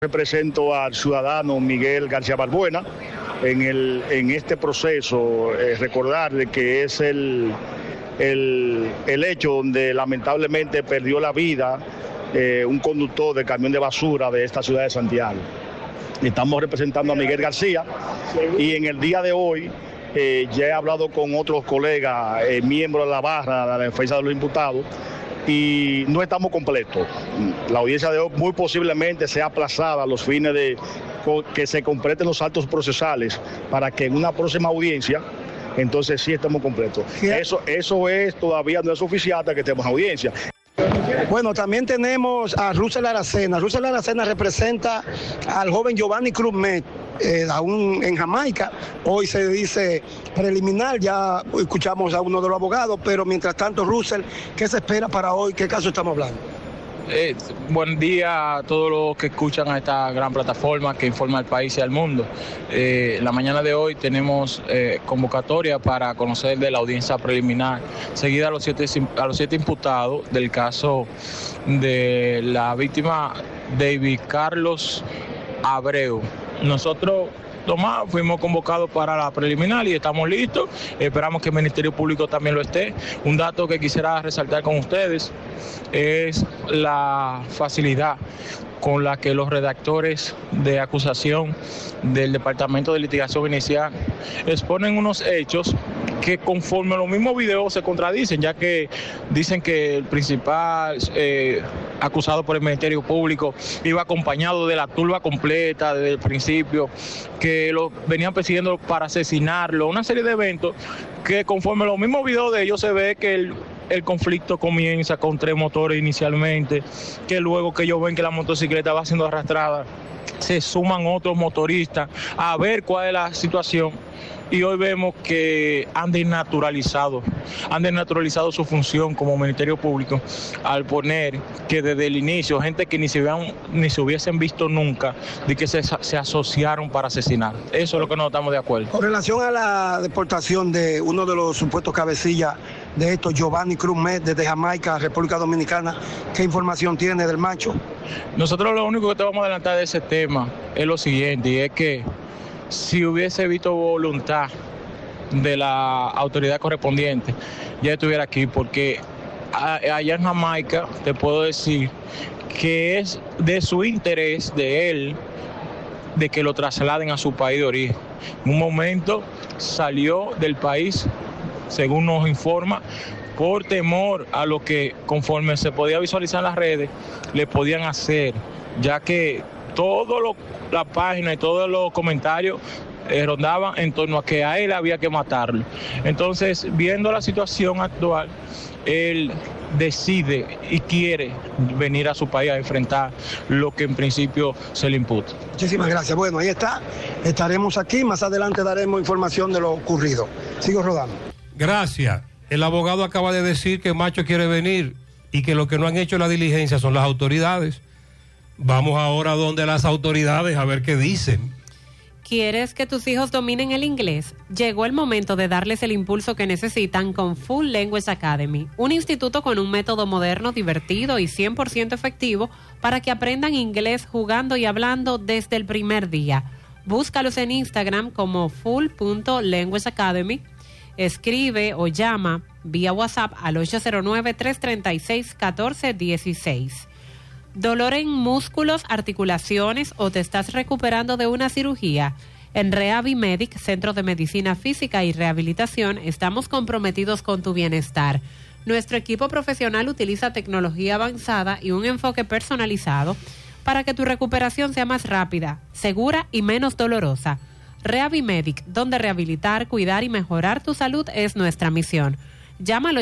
Represento al ciudadano Miguel García Balbuena en este proceso, recordar de que es el hecho donde lamentablemente perdió la vida un conductor de camión de basura de esta ciudad de Santiago. Estamos representando a Miguel García y en el día de hoy ya he hablado con otros colegas, miembros de la barra de la defensa de los imputados, y no estamos completos. La audiencia de hoy muy posiblemente sea aplazada a los fines de que se completen los actos procesales para que en una próxima audiencia entonces sí estemos completos. Eso es todavía no es oficial hasta que estemos en audiencia. Bueno, también tenemos a Russell Aracena. Russell Aracena representa al joven Giovanni Cruz Met, aún en Jamaica. Hoy se dice preliminar, ya escuchamos a uno de los abogados, pero mientras tanto, Russell, ¿qué se espera para hoy? ¿Qué caso estamos hablando? Buen día a todos los que escuchan a esta gran plataforma que informa al país y al mundo. La mañana de hoy tenemos convocatoria para conocer de la audiencia preliminar, seguida a los siete imputados del caso de la víctima David Carlos Abreu. Nosotros, Tomás, fuimos convocados para la preliminar y estamos listos. Esperamos que el Ministerio Público también lo esté. Un dato que quisiera resaltar con ustedes es la facilidad con la que los redactores de acusación del Departamento de Litigación Inicial exponen unos hechos que conforme a los mismos videos se contradicen, ya que dicen que el principal acusado por el Ministerio Público iba acompañado de la turba completa desde el principio, que lo venían persiguiendo para asesinarlo, una serie de eventos que conforme a los mismos videos de ellos se ve que el conflicto comienza con 3 motores inicialmente, que luego que ellos ven que la motocicleta va siendo arrastrada, se suman otros motoristas a ver cuál es la situación. Y hoy vemos que han desnaturalizado su función como Ministerio Público al poner que desde el inicio, gente que ni se hubiesen visto nunca, de que se asociaron para asesinar. Eso es lo que no estamos de acuerdo. Con relación a la deportación de uno de los supuestos cabecillas de esto, Giovanni Cruz Met, desde Jamaica, República Dominicana, ¿qué información tiene del macho? Nosotros lo único que te vamos a adelantar de ese tema es lo siguiente, y es que si hubiese visto voluntad de la autoridad correspondiente, ya estuviera aquí, porque allá en Jamaica te puedo decir que es de su interés de él de que lo trasladen a su país de origen. En un momento salió del país, según nos informa, por temor a lo que conforme se podía visualizar en las redes, le podían hacer, ya que la página y todos los comentarios rondaban en torno a que a él había que matarlo. Entonces, viendo la situación actual, él decide y quiere venir a su país a enfrentar lo que en principio se le imputa. Muchísimas gracias. Bueno, ahí está. Estaremos aquí. Más adelante daremos información de lo ocurrido. Sigo rodando. Gracias. El abogado acaba de decir que Macho quiere venir y que lo que no han hecho la diligencia son las autoridades. Vamos ahora donde las autoridades a ver qué dicen. ¿Quieres que tus hijos dominen el inglés? Llegó el momento de darles el impulso que necesitan con Full Language Academy, un instituto con un método moderno, divertido y 100% efectivo para que aprendan inglés jugando y hablando desde el primer día. Búscalos en Instagram como full.language academy. Escribe o llama vía WhatsApp al 809-336-1416. ¿Dolor en músculos, articulaciones o te estás recuperando de una cirugía? En Reavimedic, Centro de Medicina Física y Rehabilitación, estamos comprometidos con tu bienestar. Nuestro equipo profesional utiliza tecnología avanzada y un enfoque personalizado para que tu recuperación sea más rápida, segura y menos dolorosa. Reavimedic, donde rehabilitar, cuidar y mejorar tu salud es nuestra misión. Llama al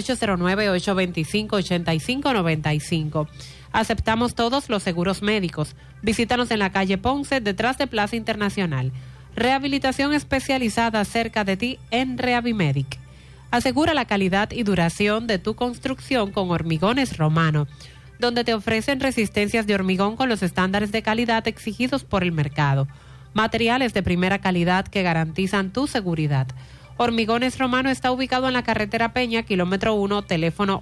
809-825-8595. Aceptamos todos los seguros médicos. Visítanos en la calle Ponce, detrás de Plaza Internacional. Rehabilitación especializada cerca de ti en Reavimedic. Asegura la calidad y duración de tu construcción con Hormigones Romano, donde te ofrecen resistencias de hormigón con los estándares de calidad exigidos por el mercado. Materiales de primera calidad que garantizan tu seguridad. Hormigones Romano está ubicado en la carretera Peña, kilómetro 1, teléfono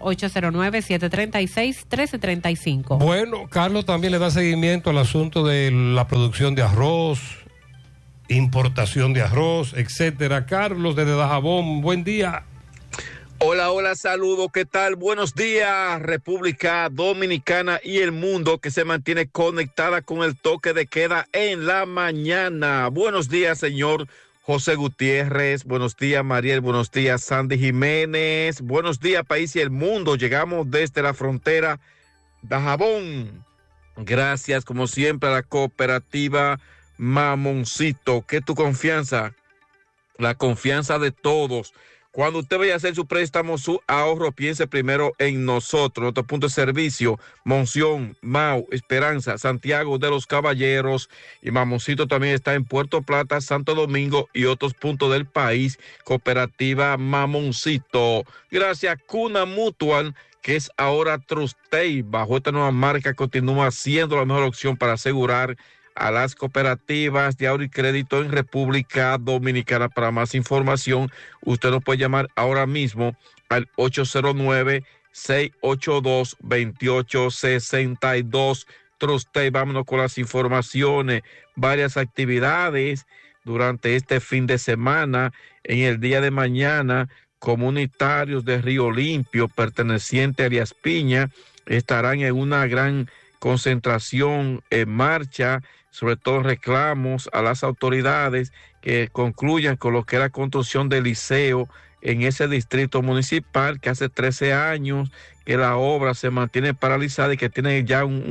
809-736-1335. Bueno, Carlos también le da seguimiento al asunto de la producción de arroz, importación de arroz, etcétera. Carlos, desde Dajabón, buen día. Hola, saludos, ¿qué tal? Buenos días, República Dominicana y el mundo que se mantiene conectada con el toque de queda en la mañana. Buenos días, señor José Gutiérrez, buenos días, Mariel, buenos días, Sandy Jiménez, buenos días, país y el mundo. Llegamos desde la frontera Dajabón. Gracias, como siempre, a la cooperativa Mamoncito, que tu confianza, la confianza de todos. Cuando usted vaya a hacer su préstamo, su ahorro, piense primero en nosotros, nuestro punto de servicio, Monción, Mau, Esperanza, Santiago de los Caballeros, y Mamoncito también está en Puerto Plata, Santo Domingo y otros puntos del país. Cooperativa Mamoncito. Gracias, Cuna Mutual, que es ahora Trustey. Bajo esta nueva marca continúa siendo la mejor opción para asegurar a las cooperativas de ahorro y crédito en República Dominicana. Para más información, usted nos puede llamar ahora mismo al 809-682-2862. Trustey, vámonos con las informaciones. Varias actividades durante este fin de semana. En el día de mañana, comunitarios de Río Limpio, perteneciente a Elías Piña, estarán en una gran concentración en marcha, sobre todo reclamos a las autoridades que concluyan con lo que es la construcción del liceo en ese distrito municipal, que hace 13 años que la obra se mantiene paralizada y que tiene ya un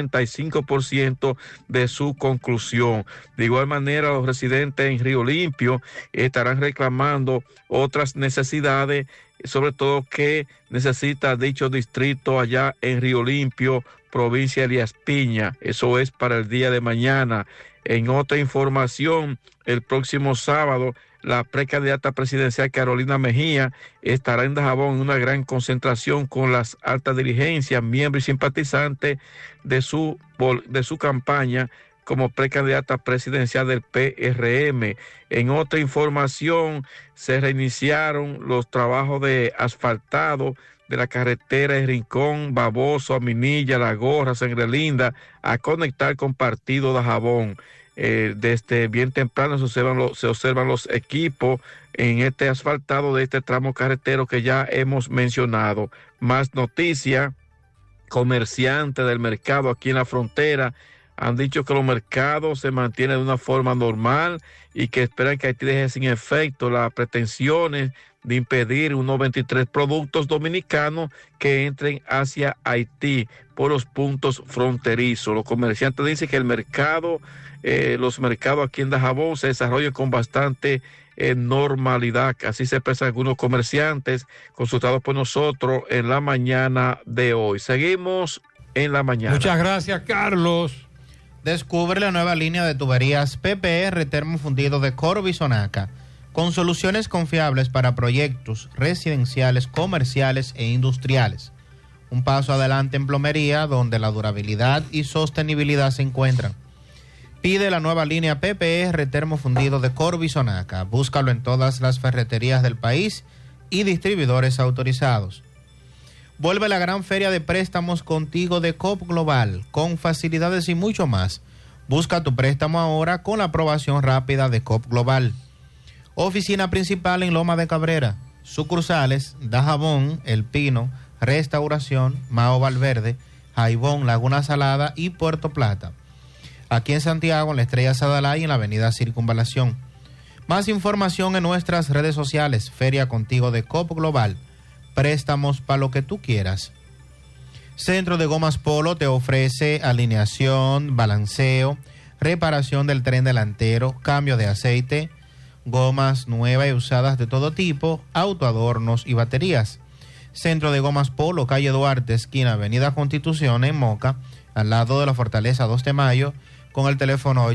85% de su conclusión. De igual manera, los residentes en Río Limpio estarán reclamando otras necesidades, sobre todo que necesita dicho distrito allá en Río Limpio, provincia de Elías Piña. Eso es para el día de mañana. En otra información, el próximo sábado, la precandidata presidencial Carolina Mejía estará en Dajabón en una gran concentración con las altas dirigencias, miembros y simpatizantes de su campaña como precandidata presidencial del PRM. En otra información, se reiniciaron los trabajos de asfaltado de la carretera de Rincón, Baboso, Aminilla, La Gorra, Sangre Linda, a conectar con Partido Dajabón. Desde bien temprano se observan los equipos en este asfaltado de este tramo carretero que ya hemos mencionado. Más noticias, comerciantes del mercado aquí en la frontera han dicho que los mercados se mantienen de una forma normal y que esperan que Haití deje sin efecto las pretensiones de impedir unos 23 productos dominicanos que entren hacia Haití por los puntos fronterizos. Los comerciantes dicen que los mercados aquí en Dajabón se desarrollan con bastante normalidad. Así se expresan algunos comerciantes consultados por nosotros en la mañana de hoy. Seguimos en la mañana. Muchas gracias, Carlos. Descubre la nueva línea de tuberías PPR termofundido de Corby Sonaca, con soluciones confiables para proyectos residenciales, comerciales e industriales. Un paso adelante en plomería, donde la durabilidad y sostenibilidad se encuentran. Pide la nueva línea PPR termofundido de Corby Sonaca. Búscalo en todas las ferreterías del país y distribuidores autorizados. Vuelve la gran feria de préstamos contigo de COP Global, con facilidades y mucho más. Busca tu préstamo ahora con la aprobación rápida de COP Global. Oficina principal en Loma de Cabrera. Sucursales: Dajabón, El Pino, Restauración, Mao Valverde, Jaibón, Laguna Salada y Puerto Plata. Aquí en Santiago, en la Estrella Sadalá y en la avenida Circunvalación. Más información en nuestras redes sociales. Feria contigo de COP Global. Préstamos para lo que tú quieras. Centro de Gomas Polo te ofrece alineación, balanceo, reparación del tren delantero, cambio de aceite, gomas nuevas y usadas de todo tipo, autoadornos y baterías. Centro de Gomas Polo, calle Duarte, esquina Avenida Constitución, en Moca, al lado de la Fortaleza 2 de Mayo, con el teléfono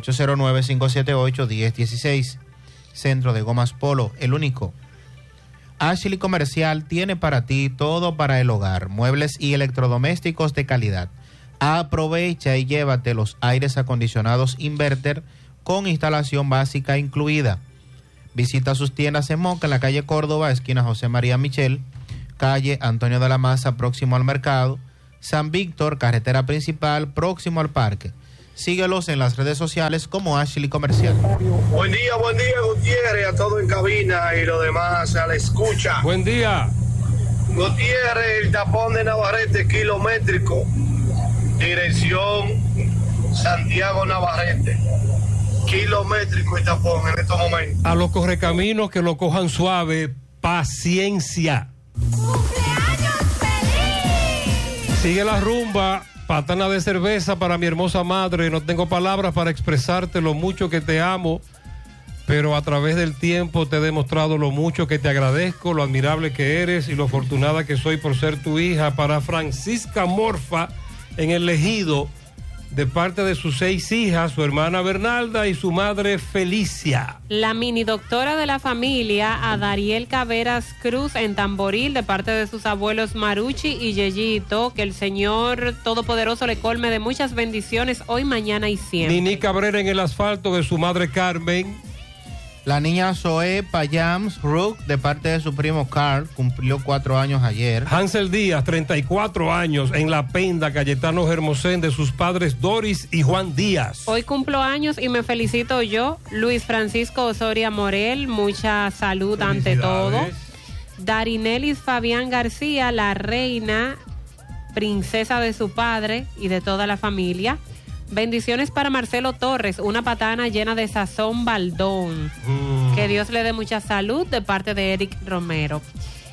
809-578-1016. Centro de Gomas Polo, el único. Ashley Comercial tiene para ti todo para el hogar, muebles y electrodomésticos de calidad. Aprovecha y llévate los aires acondicionados inverter con instalación básica incluida. Visita sus tiendas en Moca, en la calle Córdoba, esquina José María Michel, calle Antonio de la Maza, próximo al mercado, San Víctor, carretera principal, próximo al parque. Síguelos en las redes sociales como Ashley Comercial. Buen día, Gutiérrez, a todo en cabina y lo demás a la escucha. Buen día. Gutiérrez, el tapón de Navarrete kilométrico, dirección Santiago Navarrete. Kilométrico el tapón en estos momentos. A los correcaminos que lo cojan suave, paciencia. ¡Cumpleaños feliz! Sigue la rumba, patana de cerveza para mi hermosa madre. No tengo palabras para expresarte lo mucho que te amo, pero a través del tiempo te he demostrado lo mucho que te agradezco, lo admirable que eres y lo afortunada que soy por ser tu hija. Para Francisca Morfa en El Ejido, de parte de sus 6 hijas, su hermana Bernalda y su madre Felicia. La mini doctora de la familia, a Dariel Caveras Cruz en Tamboril, de parte de sus abuelos Maruchi y Yeyito. Que el Señor Todopoderoso le colme de muchas bendiciones hoy, mañana y siempre. Nini Cabrera en El Asfalto, de su madre Carmen. La niña Zoe Payams Rook, de parte de su primo Carl, cumplió 4 años ayer. Hansel Díaz, 34 años, en La Penda, Cayetano Hermosén, de sus padres Doris y Juan Díaz. Hoy cumplo años y me felicito yo, Luis Francisco Osoria Morel, mucha salud ante todo. Darinelis Fabián García, la reina, princesa de su padre y de toda la familia. Bendiciones para Marcelo Torres, una patana llena de sazón Baldón. Que Dios le dé mucha salud, de parte de Eric Romero.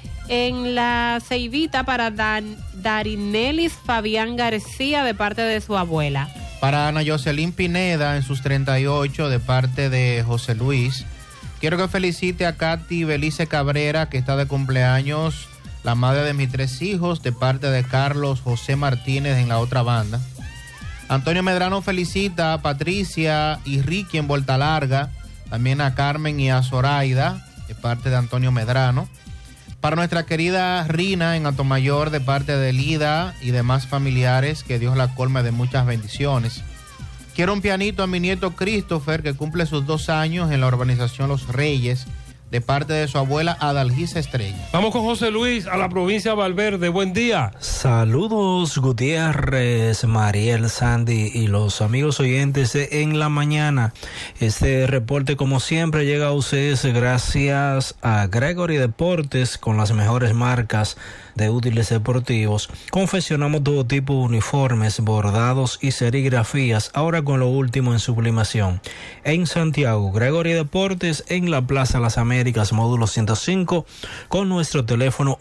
En la Ceibita para Darinelis Fabián García, de parte de su abuela. Para Ana Jocelyn Pineda en sus 38, de parte de José Luis. Quiero que felicite a Katy Belice Cabrera, que está de cumpleaños, la madre de mis 3 hijos, de parte de Carlos José Martínez en la otra banda. Antonio Medrano felicita a Patricia y Ricky en Vuelta Larga, también a Carmen y a Zoraida, de parte de Antonio Medrano. Para nuestra querida Rina en Atomayor, de parte de Lida y demás familiares, que Dios la colme de muchas bendiciones. Quiero un pianito a mi nieto Christopher, que cumple sus 2 años en la urbanización Los Reyes, de parte de su abuela Adalgisa Estrella. Vamos con José Luis a la provincia de Valverde. Buen día. Saludos, Gutiérrez, Mariel, Sandy y los amigos oyentes de En la Mañana. Este reporte, como siempre, llega a ustedes gracias a Gregory Deportes, con las mejores marcas de útiles deportivos. Confeccionamos todo tipo de uniformes, bordados y serigrafías, ahora con lo último en sublimación. En Santiago, Gregory Deportes, en la Plaza Las Américas, módulo 105, con nuestro teléfono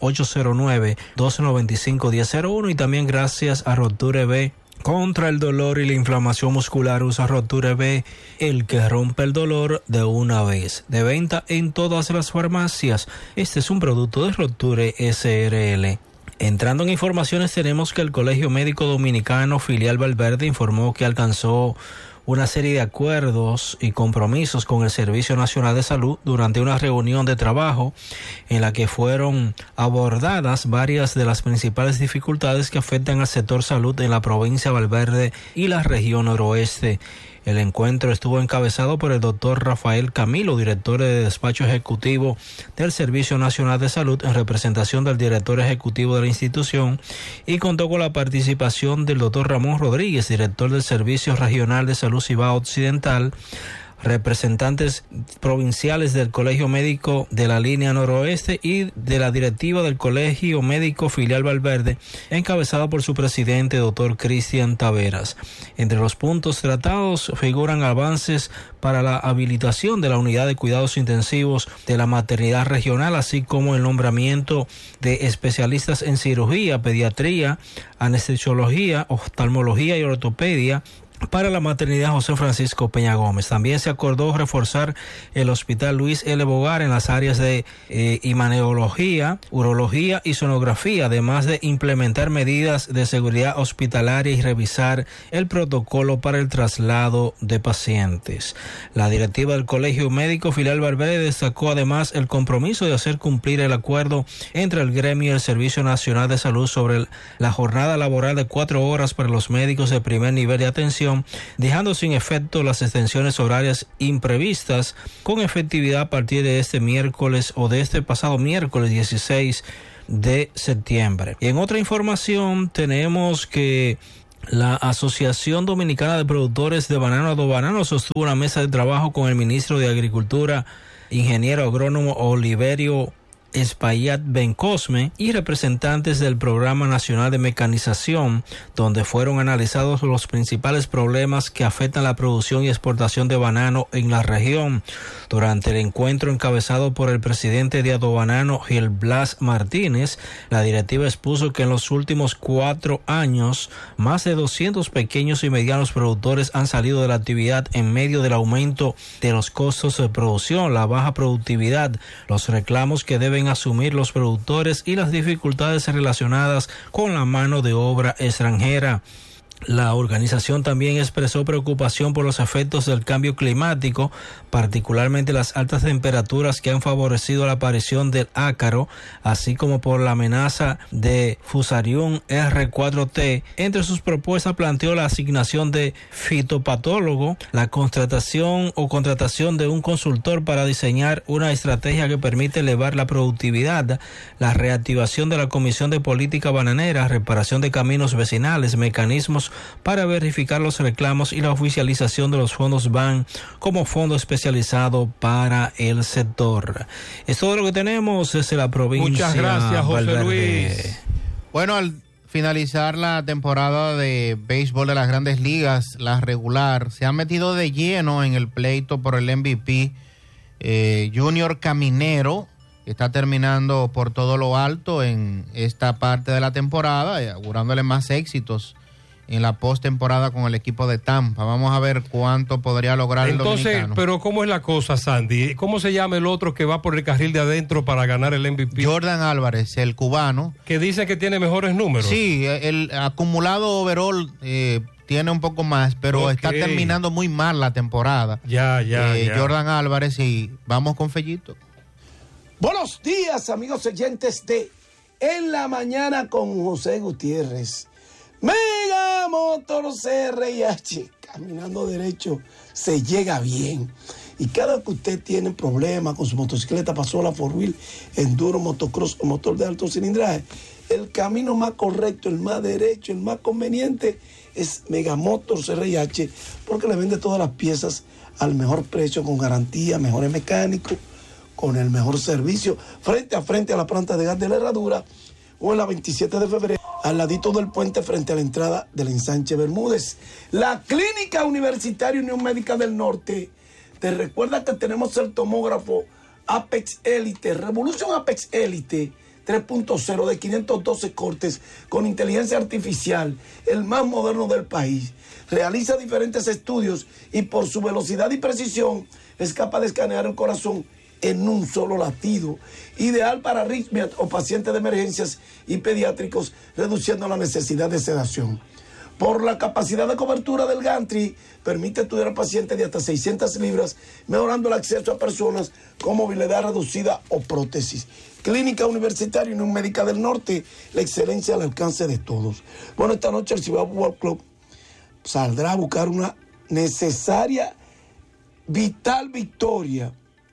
809-295-1001, y también gracias a Roture B. Contra el dolor y la inflamación muscular, usa Roture B, el que rompe el dolor de una vez. De venta en todas las farmacias. Este es un producto de Roture SRL. Entrando en informaciones, tenemos que el Colegio Médico Dominicano Filial Valverde informó que alcanzó una serie de acuerdos y compromisos con el Servicio Nacional de Salud durante una reunión de trabajo en la que fueron abordadas varias de las principales dificultades que afectan al sector salud en la provincia de Valverde y la región noroeste. El encuentro estuvo encabezado por el doctor Rafael Camilo, director de despacho ejecutivo del Servicio Nacional de Salud, en representación del director ejecutivo de la institución, y contó con la participación del doctor Ramón Rodríguez, director del Servicio Regional de Salud Cibao Occidental, representantes provinciales del Colegio Médico de la Línea Noroeste y de la directiva del Colegio Médico Filial Valverde, encabezada por su presidente, doctor Cristian Taveras. Entre los puntos tratados figuran avances para la habilitación de la unidad de cuidados intensivos de la maternidad regional, así como el nombramiento de especialistas en cirugía, pediatría, anestesiología, oftalmología y ortopedia para la maternidad José Francisco Peña Gómez. También se acordó reforzar el Hospital Luis L. Bogar en las áreas de imaneología, urología y sonografía, además de implementar medidas de seguridad hospitalaria y revisar el protocolo para el traslado de pacientes. La directiva del Colegio Médico Filial Valverde destacó además el compromiso de hacer cumplir el acuerdo entre el gremio y el Servicio Nacional de Salud sobre la jornada laboral de 4 horas para los médicos de primer nivel de atención Administración, dejando sin efecto las extensiones horarias imprevistas con efectividad a partir de este miércoles o de este pasado miércoles 16 de septiembre. Y en otra información tenemos que la Asociación Dominicana de Productores de Banano Adobanano sostuvo una mesa de trabajo con el ministro de Agricultura, ingeniero agrónomo Oliverio Espaillat Bencosme y representantes del Programa Nacional de Mecanización, donde fueron analizados los principales problemas que afectan la producción y exportación de banano en la región. Durante el encuentro encabezado por el presidente de Adobanano, Gil Blas Martínez, la directiva expuso que en los últimos 4 años, más de 200 pequeños y medianos productores han salido de la actividad en medio del aumento de los costos de producción, la baja productividad, los reclamos que deben asumir los productores y las dificultades relacionadas con la mano de obra extranjera. La organización también expresó preocupación por los efectos del cambio climático, particularmente las altas temperaturas que han favorecido la aparición del ácaro, así como por la amenaza de Fusarium R4T. Entre sus propuestas planteó la asignación de fitopatólogo, la contratación de un consultor para diseñar una estrategia que permite elevar la productividad, la reactivación de la Comisión de Política Bananera, reparación de caminos vecinales, mecanismos para verificar los reclamos y la oficialización de los fondos BAN como fondo especializado para el sector. Es todo lo que tenemos desde la provincia. Muchas gracias, José Valverde. Luis. Bueno, al finalizar la temporada de béisbol de las Grandes Ligas, la regular, se ha metido de lleno en el pleito por el MVP. Junior Caminero está terminando por todo lo alto en esta parte de la temporada, augurándole más éxitos en la postemporada con el equipo de Tampa. Vamos a ver cuánto podría lograr el dominicano. Pero ¿cómo es la cosa, Sandy? ¿Cómo se llama el otro que va por el carril de adentro para ganar el MVP? Jordan Álvarez, el cubano. Que dice que tiene mejores números. Sí, el acumulado overall tiene un poco más, pero está terminando muy mal la temporada. Ya. Jordan Álvarez, y vamos con Fellito. Buenos días, amigos oyentes de En la Mañana con José Gutiérrez. Mega Motor CRIH, caminando derecho se llega bien. Y cada que usted tiene problemas con su motocicleta, pasola, four wheel, enduro, motocross o motor de alto cilindraje, el camino más correcto, el más derecho, el más conveniente es Mega Motor CRIH, porque le vende todas las piezas al mejor precio, con garantía, mejores mecánicos, con el mejor servicio, frente a la planta de gas de la Herradura, o en la 27 de febrero, al ladito del puente frente a la entrada del ensanche Bermúdez. La Clínica Universitaria Unión Médica del Norte te recuerda que tenemos el tomógrafo Apex Elite, Revolution Apex Elite 3.0 de 512 cortes con inteligencia artificial, el más moderno del país. Realiza diferentes estudios y por su velocidad y precisión es capaz de escanear el corazón en un solo latido, ideal para arritmias o pacientes de emergencias y pediátricos, reduciendo la necesidad de sedación. Por la capacidad de cobertura del gantry, permite estudiar a pacientes de hasta 600 libras, mejorando el acceso a personas con movilidad reducida o prótesis. Clínica Universitaria Unión Médica del Norte, la excelencia al alcance de todos. Bueno, esta noche el Cibao Football Club saldrá a buscar una necesaria, vital victoria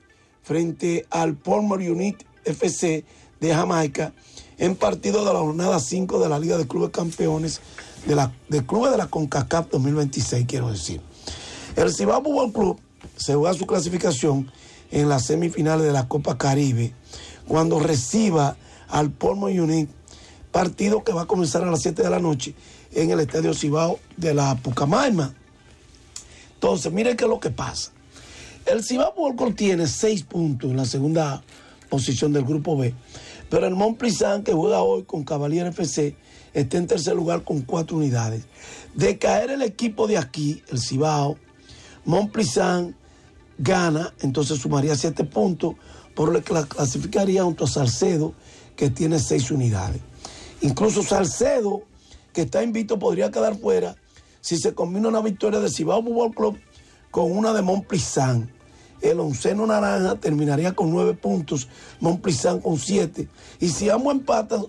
frente al Palmer Unit FC de Jamaica en partido de la jornada 5 de la Liga de Clubes Campeones de Clubes de la CONCACAF 2026, quiero decir. El Cibao Football Club se juega su clasificación en las semifinales de la Copa Caribe cuando reciba al Palmer Unit, partido que va a comenzar a las 7 de la noche en el Estadio Cibao de la Pucamaima. Entonces, miren qué es lo que pasa. El Cibao Football Club tiene 6 puntos en la segunda posición del grupo B, pero el Montplissan, que juega hoy con Cavalier FC, está en tercer lugar con 4 unidades. De caer el equipo de aquí, el Cibao, Montplissan gana, entonces sumaría 7 puntos, por lo que la clasificaría junto a Salcedo, que tiene 6 unidades. Incluso Salcedo, que está invicto, podría quedar fuera si se combina una victoria del Cibao Football Club con una de Montplissan. El onceno naranja terminaría con 9 puntos, Montplissan con 7. Y si ambos empatan,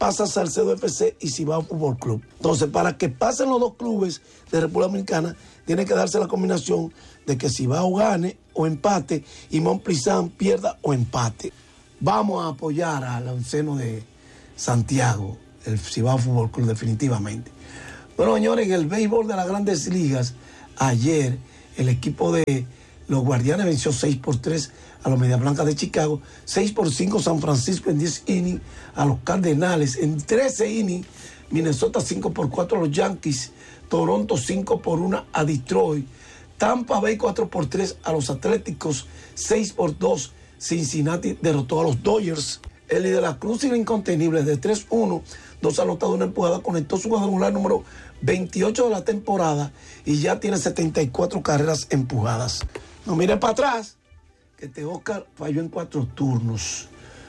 pasa Salcedo FC y Cibao Fútbol Club. Entonces, para que pasen los dos clubes de República Dominicana, tiene que darse la combinación de que Cibao gane o empate y Montplisán pierda o empate. Vamos a apoyar al onceno de Santiago, el Cibao Fútbol Club, definitivamente. Bueno, señores, en el béisbol de las Grandes Ligas, ayer el equipo de los Guardianes venció 6-3 a los Medias Blancas de Chicago, 6-5 San Francisco en 10 innings a los Cardenales, en 13 innings Minnesota 5-4 a los Yankees, Toronto 5-1 a Detroit, Tampa Bay 4-3 a los Atléticos, 6-2 Cincinnati derrotó a los Dodgers. Eli de la Cruz y el incontenible de 3-1, 2 anotados, una empujada, conectó su cuadrangular número 28 de la temporada y ya tiene 74 carreras empujadas. No mire para atrás, que Oscar falló en 4 turnos.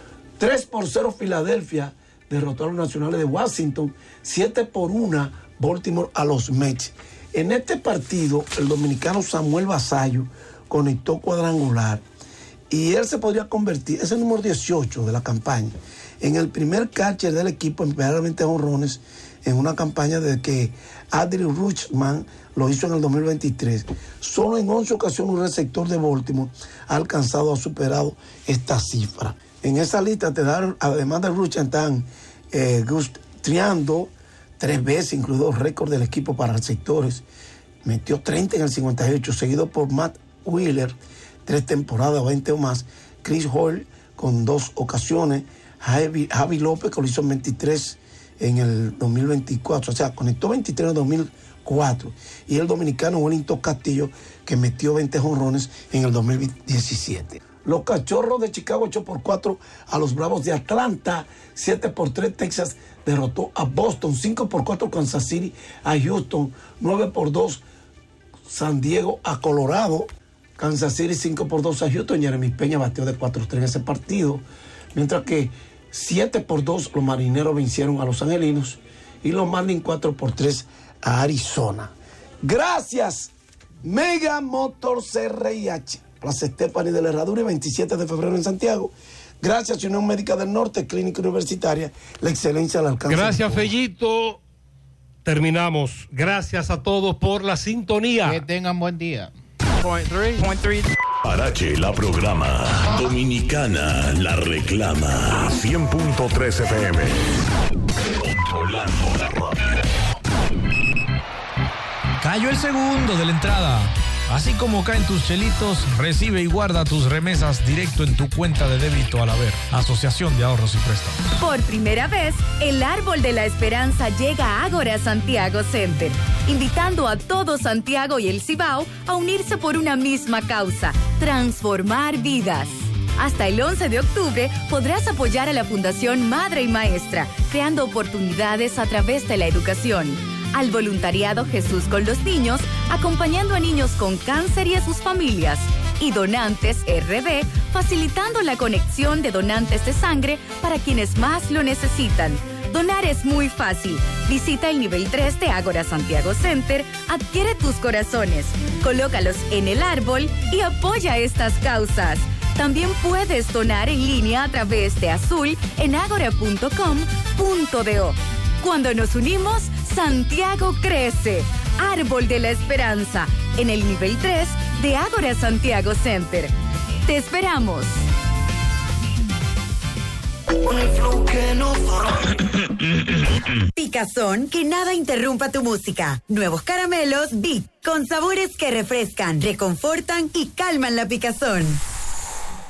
3-0 Filadelfia derrotó a los Nacionales de Washington, 7-1 Baltimore a los Mets. En este partido, el dominicano Samuel Basallo conectó cuadrangular y él se podría convertir, es el número 18 de la campaña, en el primer catcher del equipo en pegar 20 jonrones en una campaña de que Adley Rutschman lo hizo en el 2023. Solo en 11 ocasiones un receptor de Baltimore ha alcanzado, ha superado esta cifra. En esa lista te dan, además de Rutschman, están Gus Triando, 3 veces, incluido récord del equipo para receptores. Metió 30 en el 58, seguido por Matt Wheeler, 3 temporadas, 20 o más. Chris Hall con 2 ocasiones. Javi López, que lo hizo en 23 en el 2024, o sea, conectó 23 en el 2004. Y el dominicano Wellington Castillo, que metió 20 jonrones en el 2017. Los Cachorros de Chicago 8-4 a los Bravos de Atlanta, 7-3 Texas derrotó a Boston, 5-4 Kansas City a Houston, 9-2 San Diego a Colorado, Kansas City 5-2 a Houston. Jeremy Peña bateó de 4-3 en ese partido, mientras que 7-2 los Marineros vencieron a los Angelinos y los Marlins 4-3 a Arizona. Gracias Mega Motors CRIH, Plaza Estefani de la Herradura y 27 de febrero en Santiago. Gracias Unión Médica del Norte, Clínica Universitaria, la excelencia al alcance. Gracias Fellito. Terminamos. Gracias a todos por la sintonía. Que tengan buen día. Parache la programa. Dominicana la reclama. 100.3 FM. Controlando la radio. Cayó el segundo de la entrada. Así como caen tus chelitos, recibe y guarda tus remesas directo en tu cuenta de débito al Haber, Asociación de Ahorros y Préstamos. Por primera vez, el Árbol de la Esperanza llega a Ágora Santiago Center, invitando a todo Santiago y el Cibao a unirse por una misma causa: transformar vidas. Hasta el 11 de octubre podrás apoyar a la Fundación Madre y Maestra, creando oportunidades a través de la educación. Al voluntariado Jesús con los Niños, acompañando a niños con cáncer y a sus familias. Y Donantes RD, facilitando la conexión de donantes de sangre para quienes más lo necesitan. Donar es muy fácil. Visita el nivel 3 de Ágora Santiago Center, adquiere tus corazones, colócalos en el árbol y apoya estas causas. También puedes donar en línea a través de Azul en agora.com.do. Cuando nos unimos, Santiago crece. Árbol de la Esperanza, en el nivel 3 de Ágora Santiago Center. Te esperamos. Picazón, que nada interrumpa tu música. Nuevos caramelos Big, con sabores que refrescan, reconfortan y calman la picazón.